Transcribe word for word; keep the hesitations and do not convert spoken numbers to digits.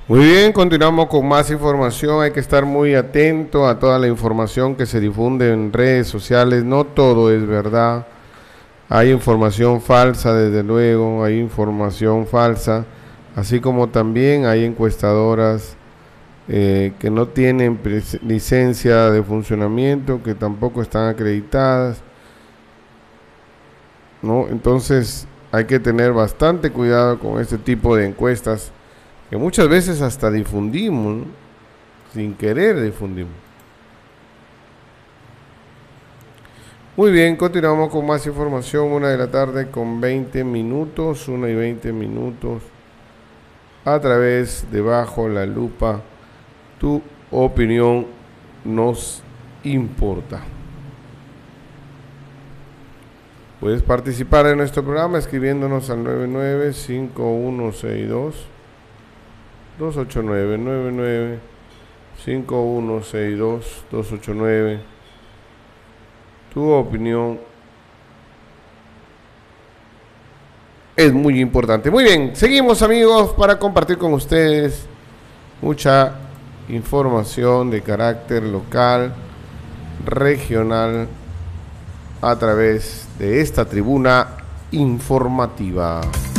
Muy bien, continuamos con más información. Hay que estar muy atento a toda la información que se difunde en redes sociales. No todo es verdad. Hay información falsa, desde luego, hay información falsa, así como también hay encuestadoras eh, que no tienen licencia de funcionamiento, que tampoco están acreditadas, ¿no? Entonces hay que tener bastante cuidado con este tipo de encuestas que muchas veces hasta difundimos, ¿no? Sin querer difundimos. Muy bien, continuamos con más información. Una de la tarde con veinte minutos, una y veinte minutos, a través de Bajo la Lupa. Tu opinión nos importa. Puedes participar en nuestro programa escribiéndonos al nueve nueve cinco uno seis dos dos ocho nueve, nueve nueve cinco uno seis dos dos ocho nueve. Tu opinión es muy importante. Muy bien, seguimos amigos para compartir con ustedes mucha información de carácter local, regional, a través de esta tribuna informativa.